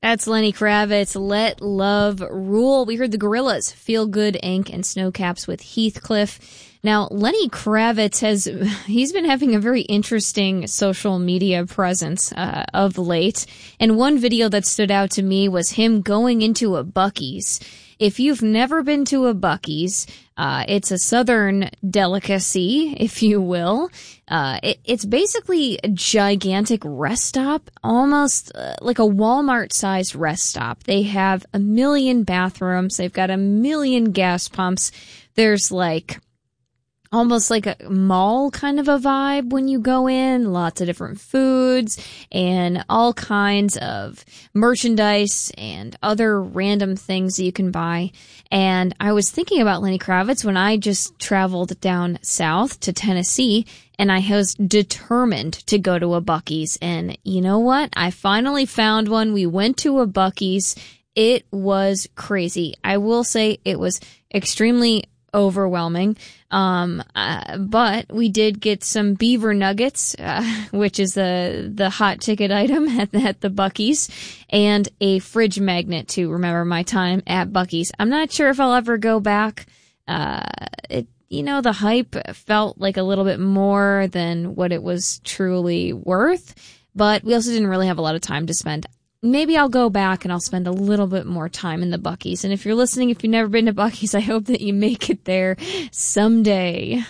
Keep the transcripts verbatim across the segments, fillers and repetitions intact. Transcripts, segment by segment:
That's Lenny Kravitz, Let Love Rule. We heard the Gorillaz, Feel Good Incorporated, and Snowcaps with Heathcliff. Now, Lenny Kravitz has, he's been having a very interesting social media presence uh, of late. And one video that stood out to me was him going into a Buc-ee's. If you've never been to a Buc-ee's, uh, it's a southern delicacy, if you will. Uh, it, it's basically a gigantic rest stop, almost uh, like a Walmart-sized rest stop. They have a million bathrooms. They've got a million gas pumps. There's like almost like a mall kind of a vibe when you go in. Lots of different foods and all kinds of merchandise and other random things that you can buy. And I was thinking about Lenny Kravitz when I just traveled down south to Tennessee, and I was determined to go to a Buc-ee's. And you know what? I finally found one. We went to a Buc-ee's. It was crazy. I will say it was extremely overwhelming. Um, uh, but we did get some beaver nuggets, uh, which is the, the hot ticket item at, at the Buc-ee's, and a fridge magnet to remember my time at Buc-ee's. I'm not sure if I'll ever go back. Uh, it, you know, the hype felt like a little bit more than what it was truly worth, but we also didn't really have a lot of time to spend. Maybe I'll go back and I'll spend a little bit more time in the Buc-ee's. And if you're listening, if you've never been to Buc-ee's, I hope that you make it there someday.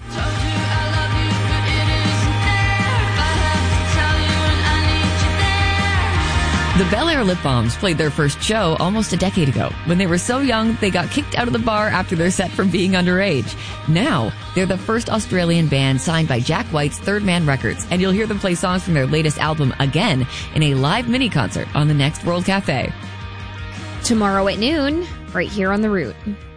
The Bel Air Lip Balms played their first show almost a decade ago. When they were so young, they got kicked out of the bar after their set for being underage. Now, they're the first Australian band signed by Jack White's Third Man Records, and you'll hear them play songs from their latest album again in a live mini-concert on the next World Cafe. Tomorrow at noon, right here on The Root.